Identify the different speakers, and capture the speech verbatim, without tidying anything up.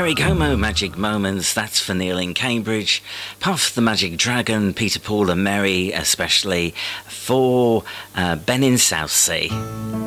Speaker 1: Perry Como, Magic Moments, that's for Neil in Cambridge. Puff the Magic Dragon, Peter, Paul and Mary, especially for uh, Ben in Southsea.